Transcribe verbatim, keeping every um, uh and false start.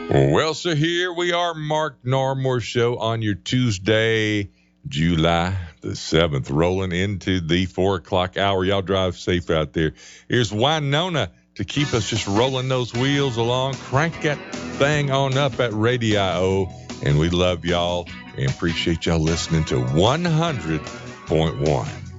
Well, so here we are, Mark Narmore Show on your Tuesday, July the seventh, rolling into the four o'clock hour. Y'all drive safe out there. Here's Winona to keep us just rolling those wheels along. Crank that thing on up at Radio. And we love y'all and appreciate y'all listening to one hundred point one.